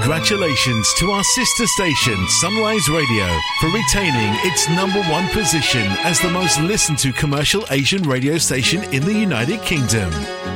Congratulations to our sister station, Sunrise Radio, for retaining its #1 position as the most listened to commercial Asian radio station in the United Kingdom.